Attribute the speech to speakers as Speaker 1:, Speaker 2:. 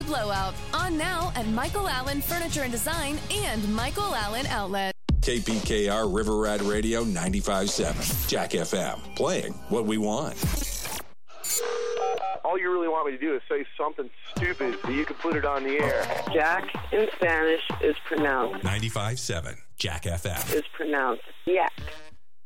Speaker 1: blowout. On now at Michael Allen Furniture and Design and Michael Allen Outlet.
Speaker 2: KPKR River Rat Radio 95.7. Jack FM. Playing what we want.
Speaker 3: All you really want me to do is say something stupid so you can put it on the air.
Speaker 4: Jack in Spanish is pronounced
Speaker 2: 95.7. Jack FM.
Speaker 4: is pronounced yak.